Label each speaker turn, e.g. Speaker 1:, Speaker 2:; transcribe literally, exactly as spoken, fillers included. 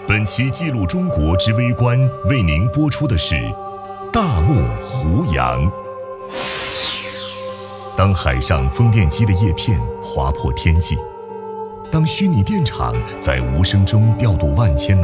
Speaker 1: 本期记录中国之微观为您播出的是大漠胡杨。当海上风电机的叶片划破天际，当虚拟电厂在无声中调度万千能